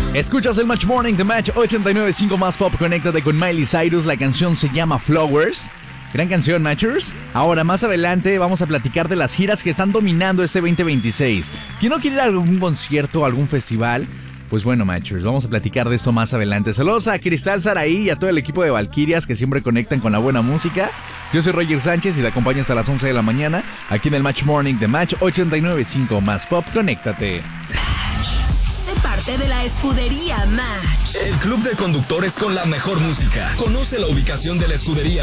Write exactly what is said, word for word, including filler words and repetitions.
Escuchas el Match Morning de Match ochenta y nueve punto cinco más pop. Conéctate con Miley Cyrus. La canción se llama Flowers. Gran canción, Matchers. Ahora, más adelante, vamos a platicar de las giras que están dominando este veinte veintiséis. ¿Quién no quiere ir a algún concierto o algún festival? Pues bueno, Matchers, vamos a platicar de esto más adelante. Saludos a Cristal Saraí y a todo el equipo de Valkyrias que siempre conectan con la buena música. Yo soy Roger Sánchez y te acompaño hasta las once de la mañana aquí en el Match Morning de Match ochenta y nueve punto cinco más pop. Conéctate. Sé parte de la escudería Match, el club de conductores con la mejor música. Conoce la ubicación de la escudería